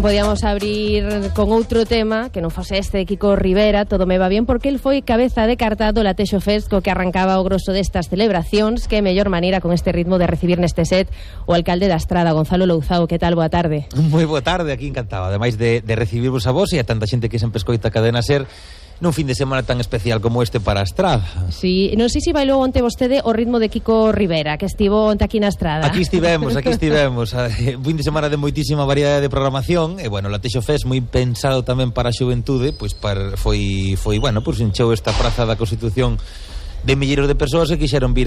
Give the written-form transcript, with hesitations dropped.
Podíamos abrir con outro tema que non fose este de Kiko Rivera. Todo me va bien porque el foi cabeza de cartaz do Latexo Fest, co que arrancaba o grosso destas celebracións. Que mellor maneira con este ritmo de recibir neste set o alcalde da Estrada, Gonzalo Louzao. Que tal? Boa tarde. Moi boa tarde, aquí encantado. Ademais de recibirvos a vos e a tanta xente que sempre escoita a Cadena Ser nun fin de semana tan especial como este para a Estrada. Sí, non sei se bailou onte vostede o ritmo de Kiko Rivera, que estivo onte aquí na Estrada. Aquí estivemos. Fin de semana de moitísima variedade de programación e, bueno, o Latexo Fest moi pensado tamén para a xuventude, pois foi bueno, pois encheu esta praza da Constitución de milleiros de persoas que quixeron vir